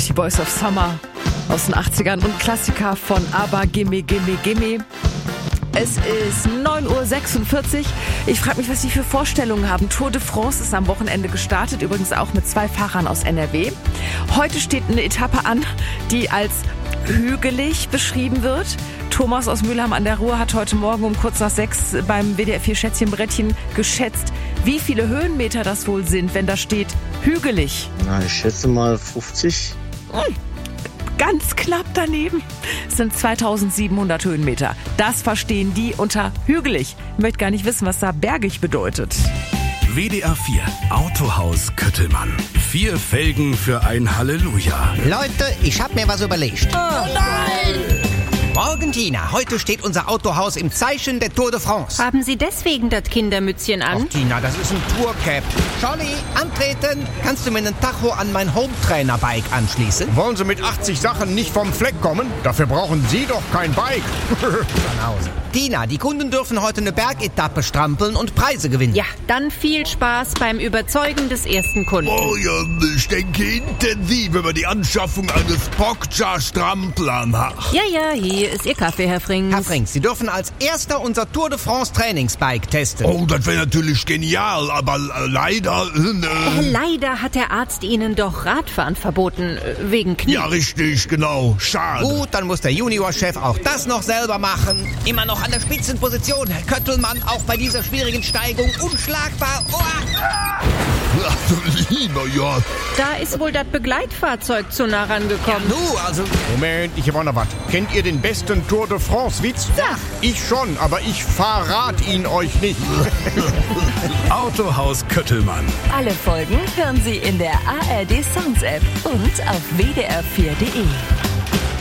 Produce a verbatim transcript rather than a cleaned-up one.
City Boys of Summer aus den achtzigern und Klassiker von ABBA, Gimme, Gimme, Gimme. Es ist neun Uhr sechsundvierzig. Ich frage mich, was Sie für Vorstellungen haben. Tour de France ist am Wochenende gestartet, übrigens auch mit zwei Fahrern aus N R W. Heute steht eine Etappe an, die als hügelig beschrieben wird. Thomas aus Mülheim an der Ruhr hat heute Morgen um kurz nach sechs beim W D R vier Schätzchenbrettchen geschätzt, wie viele Höhenmeter das wohl sind, wenn da steht hügelig. Na, ich schätze mal fünfzig. Hm. Ganz knapp daneben. Es sind zweitausendsiebenhundert Höhenmeter. Das verstehen die unter hügelig. Ich möchte gar nicht wissen, was da bergig bedeutet. W D R vier Autohaus Köttelmann. Vier Felgen für ein Halleluja. Leute, ich hab mir was überlegt. Oh nein! Morgen, Tina. Heute steht unser Autohaus im Zeichen der Tour de France. Haben Sie deswegen das Kindermützchen an? Ach, Tina, das ist ein Tourcap. Johnny, antreten. Kannst du mir einen Tacho an mein Hometrainer-Bike anschließen? Wollen Sie mit achtzig Sachen nicht vom Fleck kommen? Dafür brauchen Sie doch kein Bike. Von Hause. Tina, die Kunden dürfen heute eine Bergetappe strampeln und Preise gewinnen. Ja, dann viel Spaß beim Überzeugen des ersten Kunden. Oh ja, ich denke intensiv über die Anschaffung eines Poggia-Stramplan hat. Ja, ja, hier ist Ihr Kaffee, Herr Frings. Herr Frings, Sie dürfen als erster unser Tour de France Trainingsbike testen. Oh, das wäre natürlich genial, aber äh, leider... Äh, äh, leider hat der Arzt Ihnen doch Radfahren verboten, äh, wegen Knie. Ja, richtig, genau. Schade. Gut, dann muss der Juniorchef auch das noch selber machen. Immer noch an der Spitzenposition. Herr Köttelmann, auch bei dieser schwierigen Steigung unschlagbar. Oh. Ach, du lieber Gott. Da ist wohl das Begleitfahrzeug zu nah rangekommen. Ja, nu, also... Moment, ich habe auch noch was. Kennt ihr den besten Tour de France-Witz? Ja. Ich schon, aber ich verrate ihn euch nicht. Autohaus Köttelmann. Alle Folgen hören Sie in der A R D Sounds App und auf w d r vier punkt d e.